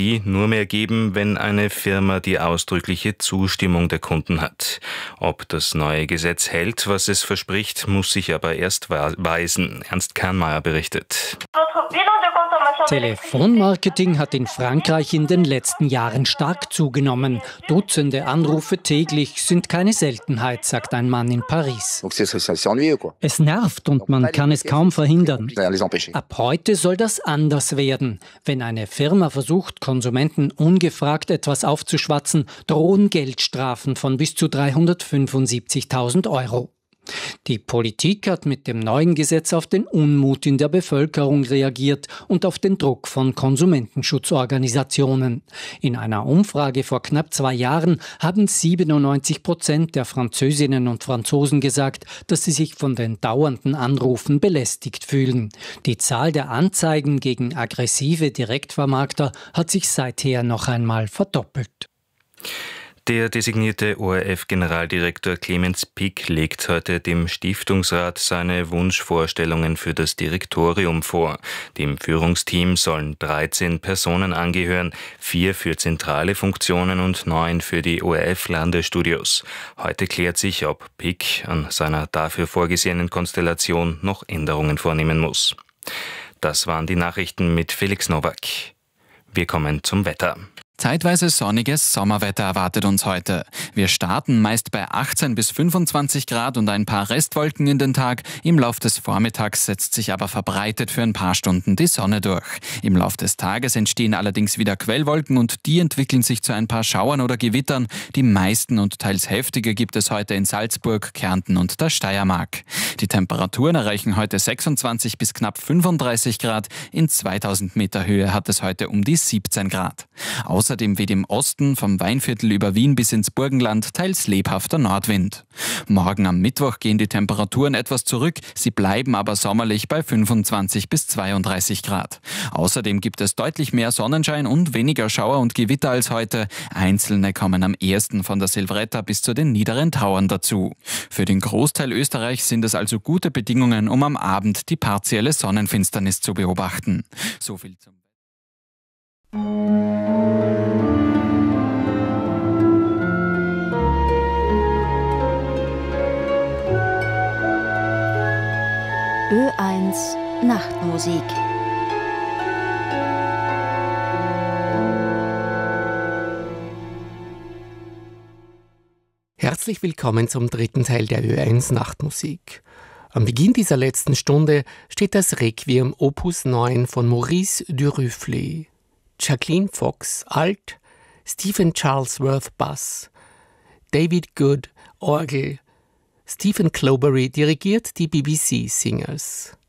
Energie nur mehr geben, wenn eine Firma die ausdrückliche Zustimmung der Kunden hat. Ob das neue Gesetz hält, was es verspricht, muss sich aber erst weisen. Ernst Kahnmeier berichtet. Telefonmarketing hat in Frankreich in den letzten Jahren stark zugenommen. Dutzende Anrufe täglich sind keine Seltenheit, sagt ein Mann in Paris. Es nervt und man kann es kaum verhindern. Ab heute soll das anders werden. Wenn eine Firma versucht, Konsumenten ungefragt etwas aufzuschwatzen, drohen Geldstrafen von bis zu 375.000 €. Die Politik hat mit dem neuen Gesetz auf den Unmut in der Bevölkerung reagiert und auf den Druck von Konsumentenschutzorganisationen. In einer Umfrage vor knapp 2 Jahren haben 97% der Französinnen und Franzosen gesagt, dass sie sich von den dauernden Anrufen belästigt fühlen. Die Zahl der Anzeigen gegen aggressive Direktvermarkter hat sich seither noch einmal verdoppelt. Der designierte ORF-Generaldirektor Clemens Pick legt heute dem Stiftungsrat seine Wunschvorstellungen für das Direktorium vor. Dem Führungsteam sollen 13 Personen angehören, 4 für zentrale Funktionen und 9 für die ORF-Landestudios. Heute klärt sich, ob Pick an seiner dafür vorgesehenen Konstellation noch Änderungen vornehmen muss. Das waren die Nachrichten mit Felix Nowak. Wir kommen zum Wetter. Zeitweise sonniges Sommerwetter erwartet uns heute. Wir starten meist bei 18 bis 25 Grad und ein paar Restwolken in den Tag. Im Lauf des Vormittags setzt sich aber verbreitet für ein paar Stunden die Sonne durch. Im Lauf des Tages entstehen allerdings wieder Quellwolken und die entwickeln sich zu ein paar Schauern oder Gewittern. Die meisten und teils heftige gibt es heute in Salzburg, Kärnten und der Steiermark. Die Temperaturen erreichen heute 26 bis knapp 35 Grad. In 2000 Meter Höhe hat es heute um die 17 Grad. Außerdem weht im Osten vom Weinviertel über Wien bis ins Burgenland teils lebhafter Nordwind. Morgen am Mittwoch gehen die Temperaturen etwas zurück, sie bleiben aber sommerlich bei 25 bis 32 Grad. Außerdem gibt es deutlich mehr Sonnenschein und weniger Schauer und Gewitter als heute. Einzelne kommen am ehesten von der Silvretta bis zu den niederen Tauern dazu. Für den Großteil Österreichs sind es also gute Bedingungen, um am Abend die partielle Sonnenfinsternis zu beobachten. So viel zum Ö1 Nachtmusik. Herzlich willkommen zum dritten Teil der Ö1 Nachtmusik. Am Beginn dieser letzten Stunde steht das Requiem Opus 9 von Maurice Duruflé. Jacqueline Fox Alt, Stephen Charlesworth Bass, David Good Orgel, Stephen Cloberry dirigiert die BBC Singers.